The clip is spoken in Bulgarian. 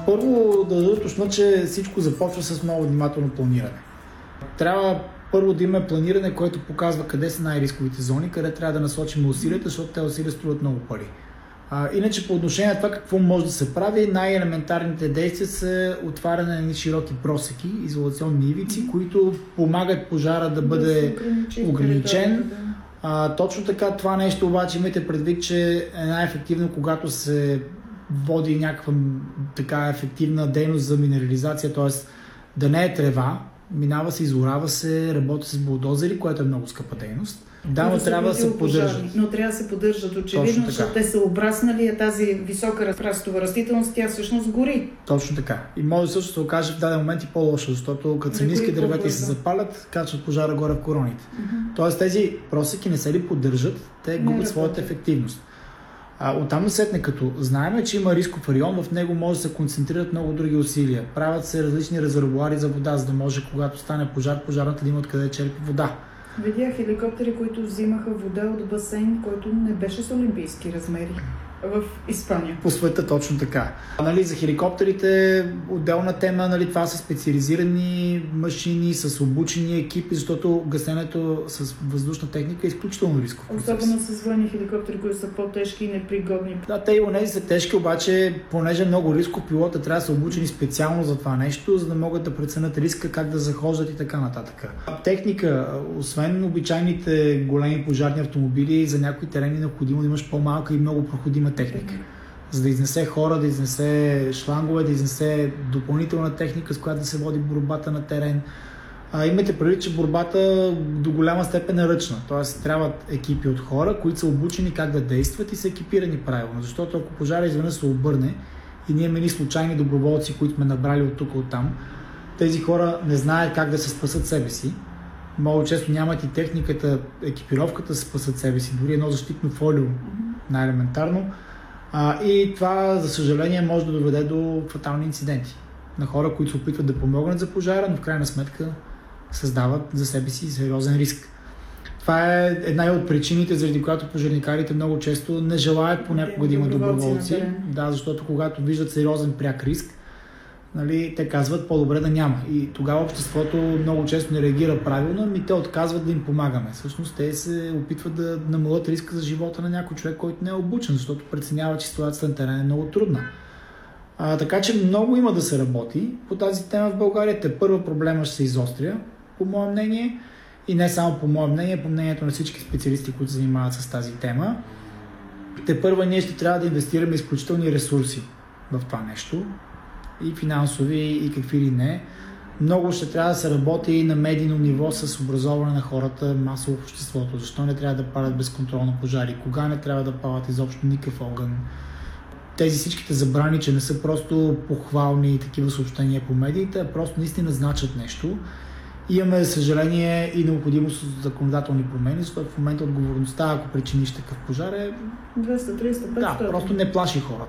Първо да уточня, че всичко започва с много внимателно планиране. Трябва първо да има планиране, което показва къде са най-рисковите зони, къде трябва да насочим усилията, защото те усилия струват много пари. Иначе по отношение на това какво може да се прави, най-елементарните действия са отваряне на широки просеки, изолационни ивици, които помагат пожара да бъде ограничен. Точно така, това нещо обаче имайте предвид, че е най-ефективно, когато се води някаква така ефективна дейност за минерализация, т.е. да не е трева, минава се, изорава се, работи с булдозери, което е много скъпа дейност. Да, но трябва да се поддържат. Но трябва да се поддържат очевидно, защото те са обраснали, а тази висока разрастова растителност, тя всъщност гори. Точно така. И може също да се окаже в даден момент и по-лошо, защото като са ниски дървета и се запалят, качват пожара горе в короните. Тоест тези просеки не се ли поддържат, те губят своята ефективност. Оттам насетне, като знаем, че има рисков район, в него може да се концентрират много други усилия. Правят се различни резервоари за вода, за да може, когато стане пожар, пожарната да има откъде да черпи вода. Видях хеликоптери, които взимаха вода от басейн, който не беше с олимпийски размери в Испания. По света точно така. За хеликоптерите отделна тема, това са специализирани машини с обучени екипи, защото гасенето с въздушна техника е изключително рисков процес. Особено с военни хеликоптери, които са по-тежки и непригодни. Да, те и онези са тежки, обаче понеже е много рисков, пилота трябва да са обучени специално за това нещо, за да могат да преценят риска, как да захождат и така нататък. Техника, освен обичайните големи пожарни автомобили, за някои терени е необходимо да имаш по-малка и много проходима техника. За да изнесе хора, да изнесе шлангове, да изнесе допълнителна техника, с която да се води борбата на терен. Имайте предвид, че борбата до голяма степен е ръчна. Тоест трябват екипи от хора, които са обучени как да действат и са екипирани правилно. Защото ако пожара изведнъж се обърне и ние имаме случайни доброволци, които сме набрали от тук от там, тези хора не знаят как да се спасат себе си. Много често нямат и техниката, екипировката да се спасат себе си, дори едно защитно фолио, най-елементарно. И това, за съжаление, може да доведе до фатални инциденти на хора, които се опитват да помогнат за пожара, но в крайна сметка създават за себе си сериозен риск. Това е една от причините, заради която пожарникарите много често не желаят понякога да има доброволци. Да, защото когато виждат сериозен пряк риск, те казват по-добре да няма. И тогава обществото много често не реагира правилно, те отказват да им помагаме. Всъщност те се опитват да намалят риска за живота на някой човек, който не е обучен, защото преценява, че ситуацията на терена е много трудна. Така че много има да се работи по тази тема в България. Първа проблема ще се изостря, по мое мнение, и не само по мое мнение, по мнението на всички специалисти, които се занимават с тази тема. Първа ние ще трябва да инвестираме изключителни ресурси в това нещо, и финансови, и какви ли не. Много ще трябва да се работи и на медийно ниво с образоване на хората масово в обществото. Защо не трябва да палят безконтролно пожари? Кога не трябва да палят изобщо никакъв огън? Тези всичките забрани, че не са просто похвални и такива съобщения по медиите, а просто наистина значат нещо. Имаме, за съжаление, и необходимост от законодателни промени, защото в момента отговорността, ако причиниш такъв пожар, е 200, 300, 500. Да, просто не плаши хората.